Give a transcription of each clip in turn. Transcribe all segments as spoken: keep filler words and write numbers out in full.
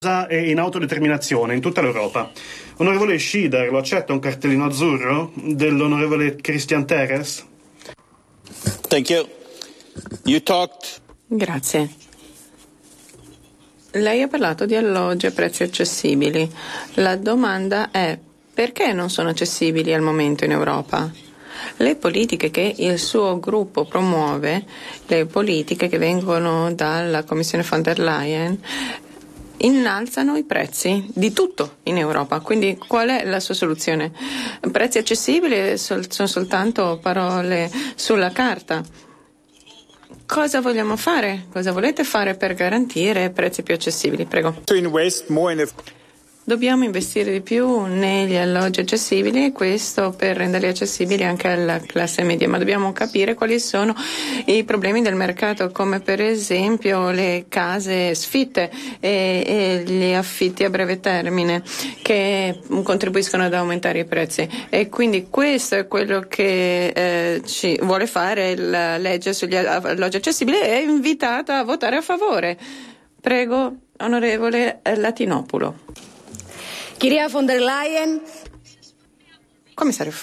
e in autodeterminazione in tutta l'Europa. Onorevole Schieder, lo accetta un cartellino azzurro dell'onorevole Christian Teres? Thank you. You talked... Grazie. Lei ha parlato di alloggi a prezzi accessibili. La domanda è: perché non sono accessibili al momento in Europa? Le politiche che il suo gruppo promuove, le politiche che vengono dalla Commissione von der Leyen, innalzano i prezzi di tutto in Europa. Quindi qual è la sua soluzione? Prezzi accessibili sono soltanto parole sulla carta. Cosa vogliamo fare? Cosa volete fare per garantire prezzi più accessibili? Prego. To invest more in a... Dobbiamo investire di più negli alloggi accessibili, e questo per renderli accessibili anche alla classe media, ma dobbiamo capire quali sono i problemi del mercato, come per esempio le case sfitte e, e gli affitti a breve termine, che contribuiscono ad aumentare i prezzi. E quindi questo è quello che eh, ci vuole fare la legge sugli alloggi accessibili, e è invitata a votare a favore. Prego, onorevole Latinopulo. Kyria von der Leyen. Commissario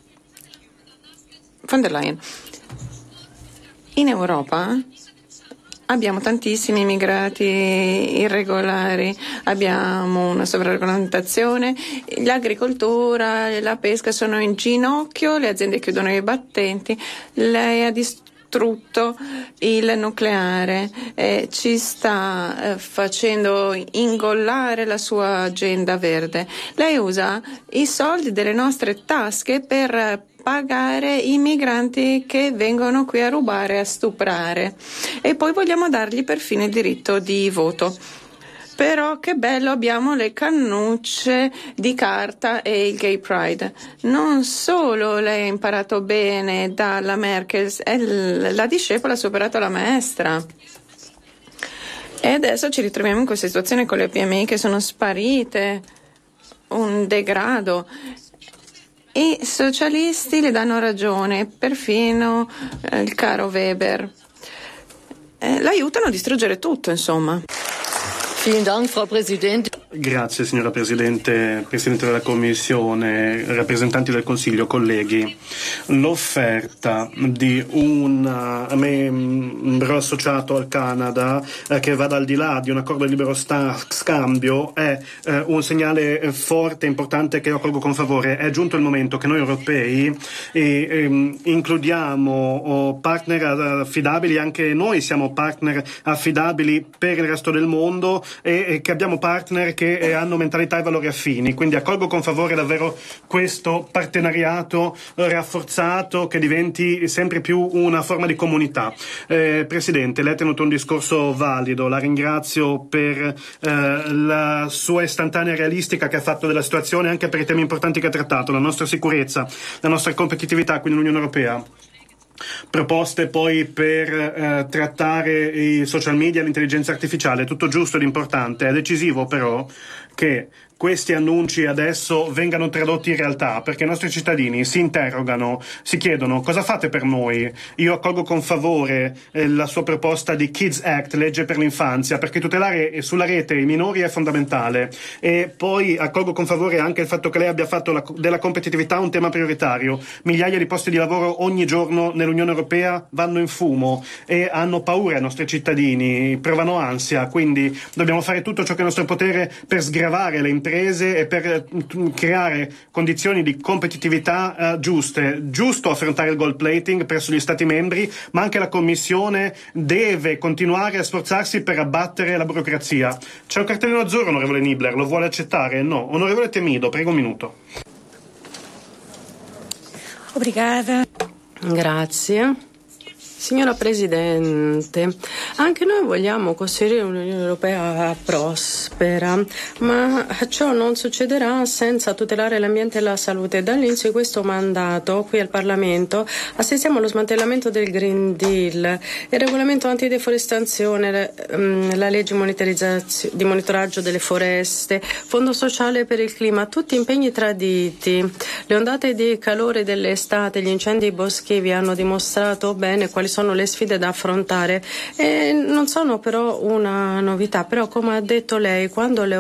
von der Leyen, in Europa abbiamo tantissimi immigrati irregolari, abbiamo una sovraregolamentazione, l'agricoltura e la pesca sono in ginocchio, le aziende chiudono i battenti, lei ha distrutto il nucleare, eh, ci sta eh, facendo ingollare la sua agenda verde. Lei usa i soldi delle nostre tasche per pagare i migranti che vengono qui a rubare, a stuprare, e poi vogliamo dargli perfino il diritto di voto. Però che bello, abbiamo le cannucce di carta e il Gay Pride. Non solo lei ha imparato bene dalla Merkel, la discepola ha superato la maestra. E adesso ci ritroviamo in questa situazione con le P M I che sono sparite, un degrado. I socialisti le danno ragione, perfino eh, il caro Weber. Eh, l'aiutano a distruggere tutto, insomma. Vielen Dank, Frau Präsidentin. Grazie signora Presidente, Presidente della Commissione, rappresentanti del Consiglio, colleghi. L'offerta di un membro associato al Canada eh, che vada al di là di un accordo di libero sta- scambio è eh, un segnale forte e importante che io accolgo con favore. È giunto il momento che noi europei eh, eh, includiamo oh, partner affidabili, anche noi siamo partner affidabili per il resto del mondo, e, e che abbiamo partner che eh, hanno mentalità e valori affini. Quindi accolgo con favore davvero questo partenariato eh, rafforzato, che diventi sempre più una forma di comunità. Eh, Presidente, lei ha tenuto un discorso valido, la ringrazio per eh, la sua istantanea realistica che ha fatto della situazione, anche per i temi importanti che ha trattato, la nostra sicurezza, la nostra competitività qui nell'Unione Europea. Proposte poi per eh, trattare i social media e l'intelligenza artificiale, tutto giusto ed importante. È decisivo però che questi annunci adesso vengano tradotti in realtà, perché i nostri cittadini si interrogano, si chiedono: cosa fate per noi? Io accolgo con favore eh, la sua proposta di Kids Act, legge per l'infanzia, perché tutelare sulla rete i minori è fondamentale, e poi accolgo con favore anche il fatto che lei abbia fatto la, della competitività un tema prioritario. Migliaia di posti di lavoro ogni giorno nell'Unione Europea vanno in fumo e hanno paura i nostri cittadini, provano ansia, quindi dobbiamo fare tutto ciò che è in nostro potere per sgravare le imprese e per creare condizioni di competitività uh, giuste. Giusto affrontare il gold plating presso gli Stati membri, ma anche la Commissione deve continuare a sforzarsi per abbattere la burocrazia. C'è un cartellino azzurro, onorevole Niebler, lo vuole accettare? No. Onorevole Temido, prego un minuto. Obrigada. Grazie. Signora Presidente, anche noi vogliamo costruire un'Unione Europea prospera, ma ciò non succederà senza tutelare l'ambiente e la salute. Dall'inizio di questo mandato, qui al Parlamento, assistiamo allo smantellamento del Green Deal, il regolamento antideforestazione, la legge di monitoraggio delle foreste, Fondo sociale per il clima, tutti impegni traditi. Le ondate di calore dell'estate, gli incendi boschivi hanno dimostrato bene quali sono le sfide da affrontare e non sono però una novità, però come ha detto lei, quando le